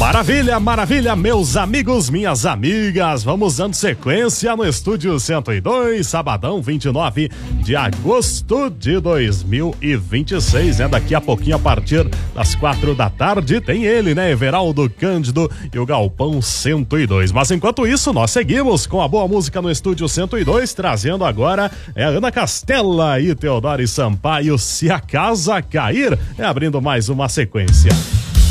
Maravilha, maravilha, meus amigos, minhas amigas, vamos dando sequência no Estúdio 102, sabadão 29 de agosto de 2026, né? Daqui a pouquinho, a partir das 4 da tarde, tem ele, né? Everaldo Cândido e o Galpão 102. Mas enquanto isso, nós seguimos com a boa música no Estúdio 102, trazendo agora a Ana Castela e Teodoro Sampaio, Se a Casa Cair, abrindo mais uma sequência.